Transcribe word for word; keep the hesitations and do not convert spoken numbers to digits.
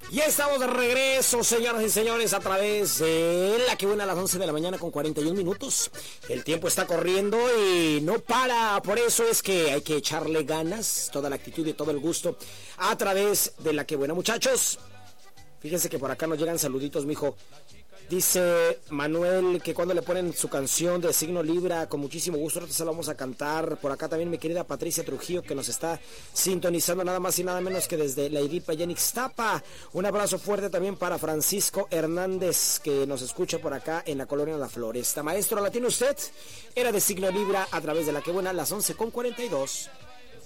Ya estamos de regreso, señoras y señores, a través de La Que Buena a las once de la mañana con cuarenta y un minutos. El tiempo está corriendo y no para, por eso es que hay que echarle ganas, toda la actitud y todo el gusto a través de La Que Buena. Muchachos, fíjense que por acá nos llegan saluditos, mijo. Dice Manuel que cuando le ponen su canción de Signo Libra, con muchísimo gusto, nosotros se la vamos a cantar. Por acá también mi querida Patricia Trujillo, que nos está sintonizando nada más y nada menos que desde La Iripa y en Ixtapa. Un abrazo fuerte también para Francisco Hernández, que nos escucha por acá en la colonia La Floresta. Maestro, ¿la tiene usted? Era de Signo Libra a través de La Que Buena, las once con cuarenta y dos.